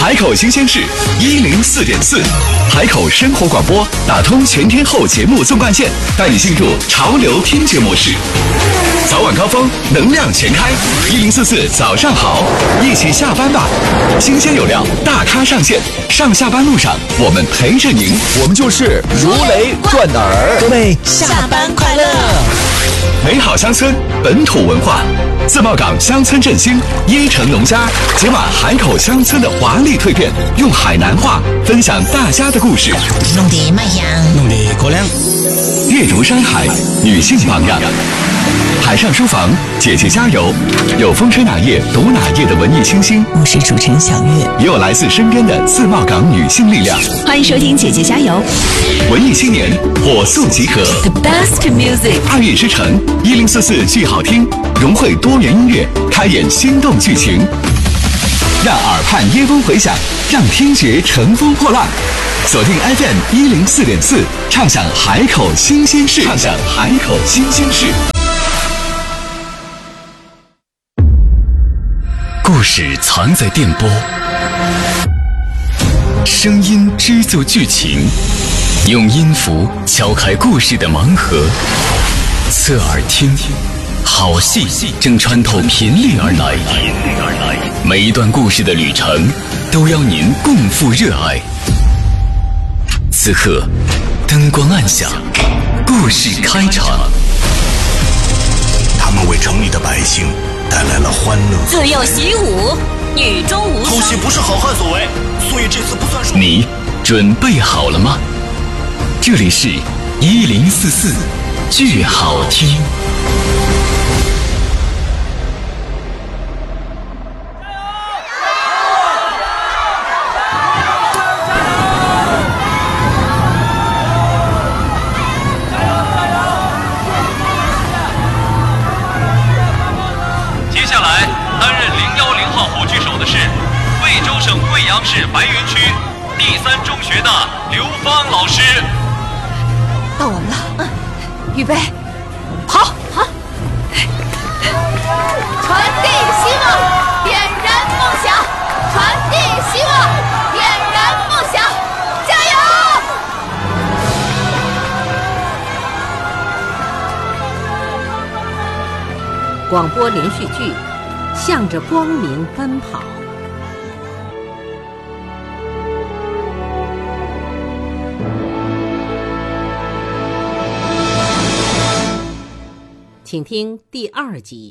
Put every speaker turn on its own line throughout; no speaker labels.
海口新鲜事104.4，海口生活广播打通全天候节目纵贯线，带你进入潮流听觉模式。早晚高峰，能量全开，1044早上好，一起下班吧。新鲜有料，大咖上线，上下班路上我们陪着您，
我们就是如雷贯耳。
各位下班快乐！
美好乡村，本土文化。自贸港乡村振兴，椰城农家解码海口乡村的华丽蜕变，用海南话分享大家的故事。
弄得卖香，
弄得过凉。
阅读山海，女性榜样。海上书房，姐姐加油！有风吹哪页读哪页的文艺清新，
我是主持人小月，
也有来自身边的自贸港女性力量。
欢迎收听姐姐加油！
文艺青年火速集合
，The best music，
2月之城1044剧好听，融汇多元音乐，开演心动剧情，让耳畔椰风回响，让听觉乘风破浪。锁定 FM 104.4，畅享海口新鲜事，畅享海口新鲜事。故事藏在电波，声音织就剧情，用音符敲开故事的盲盒。侧耳听，好戏正穿透频率而来，每一段故事的旅程都要您共赴热爱。此刻，灯光暗下，故事开场。
他们为城里的百姓带来了欢乐。
自幼习武，女中无双。
偷袭不是好汉所为，所以这次不算数。
你准备好了吗？这里是1044剧好听。
市白云区第3中学的刘芳老师，
到我们了，预备，好，
传递希望，点燃梦想，传递希望，点燃梦想，加油！
广播连续剧，向着光明奔跑。请听第2集。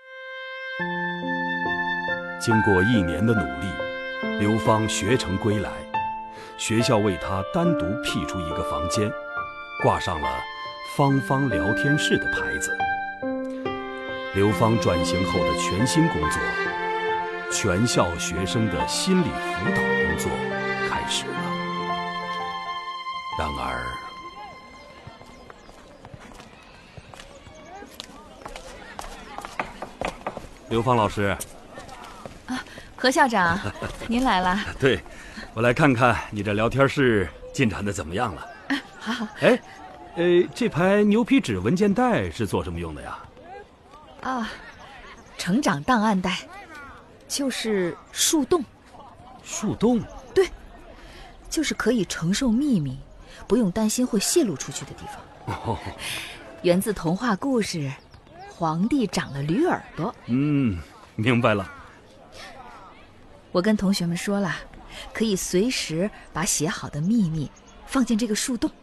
经过1年的努力，刘芳学成归来，学校为她单独辟出一个房间，挂上了芳芳聊天室的牌子。刘芳转型后的全新工作，全校学生的心理辅导工作开始了。然而刘芳老师，
何校长，您来了。
对，我来看看你这聊天室进展的怎么样了。
好。
哎，这排牛皮纸文件袋是做什么用的呀？
成长档案袋，就是树洞。
树洞？
对，就是可以承受秘密，不用担心会泄露出去的地方。源自童话故事。皇帝长了驴耳朵。
明白了。
我跟同学们说了，可以随时把写好的秘密放进这个树洞。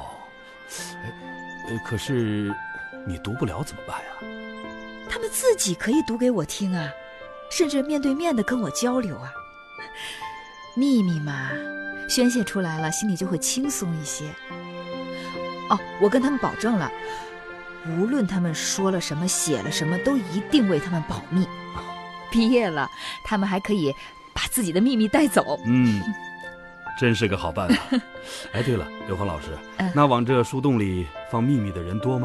可是你读不了怎么办呀？
他们自己可以读给我听啊，甚至面对面的跟我交流啊。秘密嘛，宣泄出来了，心里就会轻松一些。我跟他们保证了，无论他们说了什么写了什么，都一定为他们保密。毕业了，他们还可以把自己的秘密带走。
真是个好办法。哎，对了，刘芳老师，那往这树洞里放秘密的人多吗？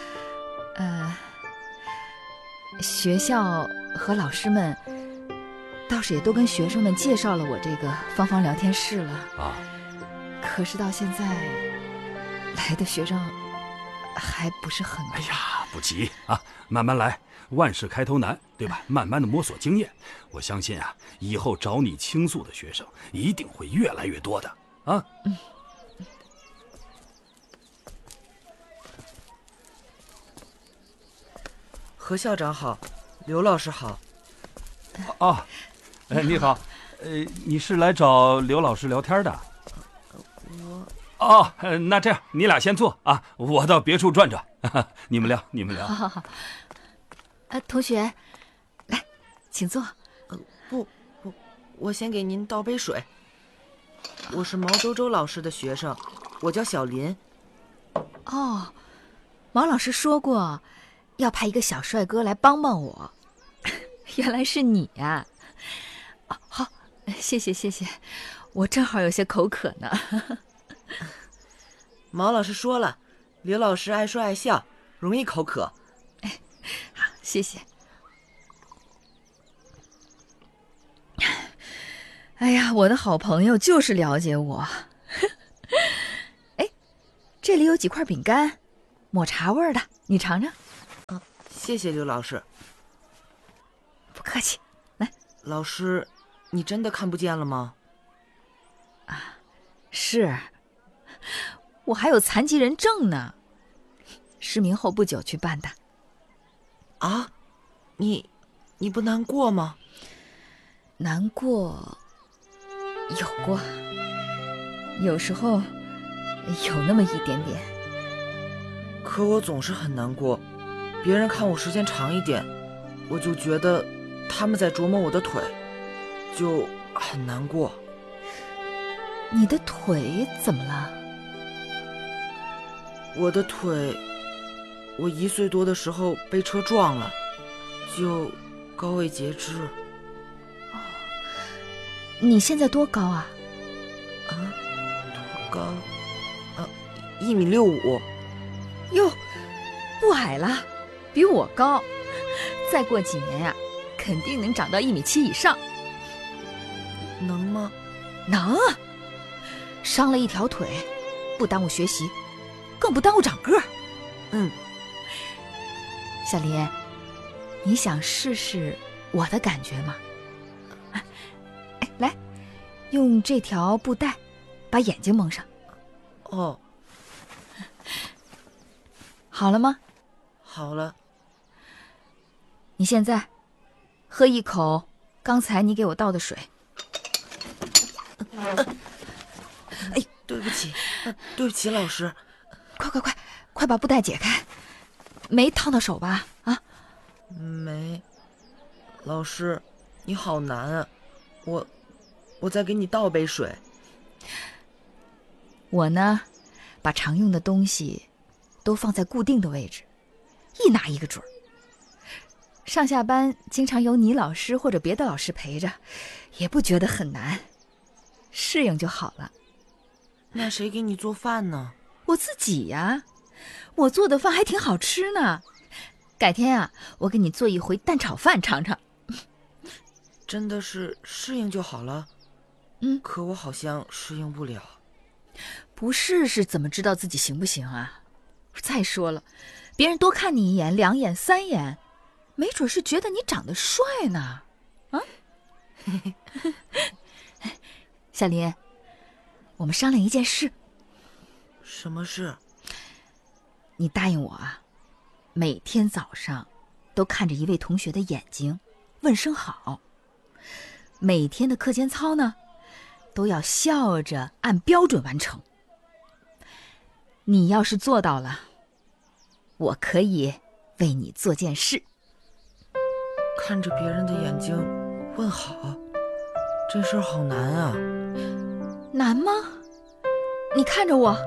学校和老师们倒是也都跟学生们介绍了我这个芳芳聊天室了。可是到现在来的学生还不是很多。
哎呀，不急啊，慢慢来， 万事开头难，对吧？慢慢的摸索经验，我相信啊，以后找你倾诉的学生一定会越来越多的啊。
何校长好，刘老师好。
哦，你好，你是来找刘老师聊天的？哦，那这样你俩先坐啊，我到别处转转，你们聊。
好。同学，来，请坐。
不，我先给您倒杯水。我是毛周周老师的学生，我叫小林。
哦，毛老师说过，要派一个小帅哥来帮帮我。原来是你呀！好，谢谢，我正好有些口渴呢。
毛老师说了，刘老师爱说爱笑，容易口渴。
好，谢谢。哎呀，我的好朋友就是了解我。哎，这里有几块饼干，抹茶味的，你尝尝。
谢谢刘老师。
不客气，来。
老师，你真的看不见了吗？
是，我还有残疾人证呢，失明后不久去办的。
啊，你不难过吗？
难过，有过，有时候有那么一点点。
可我总是很难过，别人看我时间长一点，我就觉得他们在琢磨我的腿，就很难过。
你的腿怎么了？
我的腿，我1岁多的时候被车撞了，就高位截肢。
你现在多高啊？
多高？1.65米。
哟，不矮了，比我高。再过几年呀，肯定能长到1.7米以上。
能吗？
能啊。伤了一条腿，不耽误学习，更不耽误长个儿。小林，你想试试我的感觉吗？来，用这条布带把眼睛蒙上。
哦，
好了吗？
好了。
你现在喝一口刚才你给我倒的水。
对不起，老师。
快把布带解开，没烫到手吧？啊？
没。老师，你好难啊！我再给你倒杯水。
我呢，把常用的东西都放在固定的位置，一拿一个准儿。上下班经常有你老师或者别的老师陪着，也不觉得很难，适应就好了。
那谁给你做饭呢？
我自己呀，我做的饭还挺好吃呢。改天啊，我给你做一回蛋炒饭尝尝。
真的是适应就好了？可我好像适应不了。
不试试怎么知道自己行不行啊？再说了，别人多看你1眼、2眼、3眼，没准是觉得你长得帅呢。啊？小林，我们商量一件事。
什么事？
你答应我啊，每天早上都看着一位同学的眼睛，问声好。每天的课间操呢，都要笑着按标准完成。你要是做到了，我可以为你做件事。
看着别人的眼睛问好，这事儿好难啊。
难吗？你看着我。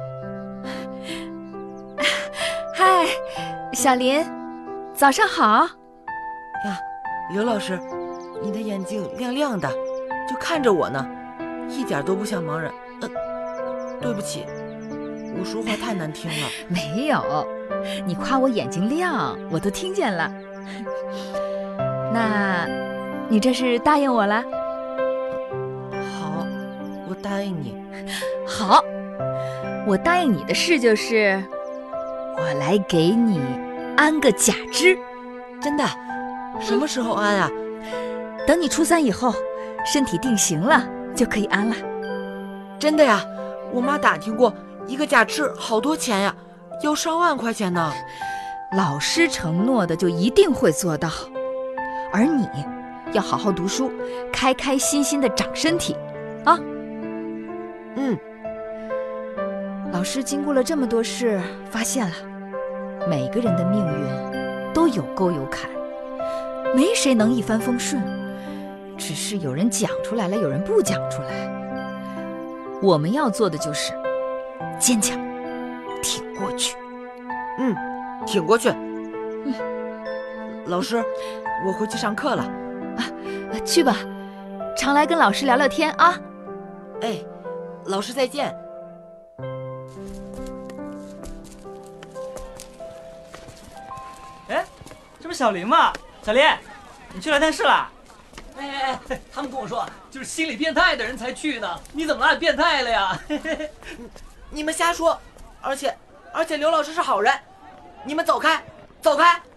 嗨，小林，早上好。
呀，刘老师，你的眼睛亮亮的，就看着我呢，一点都不像盲人。对不起，我说话太难听了。
没有，你夸我眼睛亮，我都听见了。那你这是答应我了？
好，我答应你。
好，我答应你的事就是，我来给你安个假肢。
真的？ 什么时候安啊？
等你初3以后，身体定型了，就可以安了。
真的呀？我妈打听过，一个假翅好多钱呀，要上万块钱呢。
老师承诺的就一定会做到，而你要好好读书，开开心心的长身体，啊。老师经过了这么多事，发现了每个人的命运都有沟有坎，没谁能一帆风顺，只是有人讲出来了，有人不讲出来。我们要做的就是坚强，挺过去。
挺过去。老师，我回去上课了。
去吧，常来跟老师聊聊天啊。
哎，老师再见。
哎，这不是小林吗？小林，你去聊天室了？
哎，他们跟我说，就是心理变态的人才去呢。你怎么了？变态了呀？
你们瞎说！而且刘老师是好人，你们走开，走开！